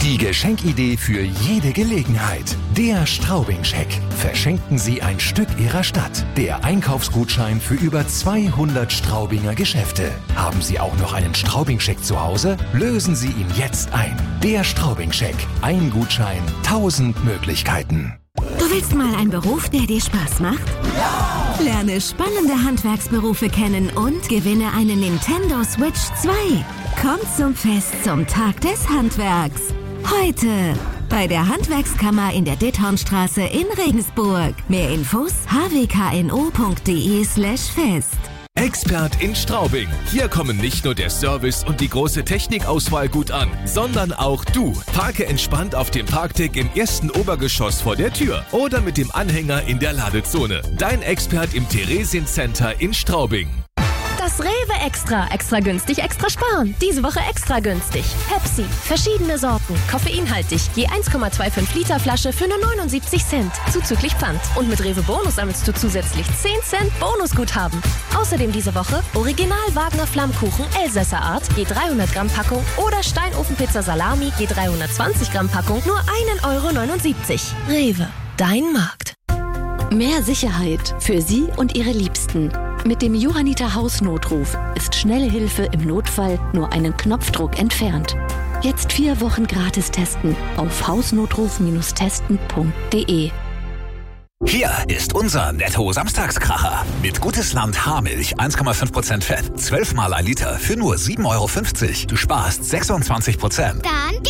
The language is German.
Die Geschenkidee für jede Gelegenheit. Der Straubing-Scheck. Verschenken Sie ein Stück Ihrer Stadt. Der Einkaufsgutschein für über 200 Straubinger Geschäfte. Haben Sie auch noch einen Straubing-Scheck zu Hause? Lösen Sie ihn jetzt ein. Der Straubing-Scheck. Ein Gutschein, 1000 Möglichkeiten. Du willst mal einen Beruf, der dir Spaß macht? Ja! Lerne spannende Handwerksberufe kennen und gewinne eine Nintendo Switch 2. Komm zum Fest zum Tag des Handwerks. Heute bei der Handwerkskammer in der Ditthornstraße in Regensburg. Mehr Infos hwkno.de/fest. Expert in Straubing. Hier kommen nicht nur der Service und die große Technikauswahl gut an, sondern auch du. Parke entspannt auf dem Parkdeck im ersten Obergeschoss vor der Tür oder mit dem Anhänger in der Ladezone. Dein Expert im Theresiencenter in Straubing. Das Rewe Extra. Extra günstig, extra sparen. Diese Woche extra günstig. Pepsi. Verschiedene Sorten. Koffeinhaltig. Je 1,25 Liter Flasche für nur 79 Cent. Zuzüglich Pfand. Und mit Rewe Bonus sammelst du zusätzlich 10 Cent Bonusguthaben. Außerdem diese Woche Original Wagner Flammkuchen Elsässer Art. Je 300 Gramm Packung. Oder Steinofenpizza Salami. Je 320 Gramm Packung. Nur 1,79 €. Rewe. Dein Markt. Mehr Sicherheit für Sie und Ihre Liebsten. Mit dem Johanniter Hausnotruf ist schnelle Hilfe im Notfall nur einen Knopfdruck entfernt. Jetzt 4 Wochen gratis testen auf hausnotruf-testen.de. Hier ist unser Netto-Samstagskracher. Mit Gutes Land Haarmilch 1,5% Fett, 12 mal ein Liter für nur 7,50 €. Du sparst 26%. Dann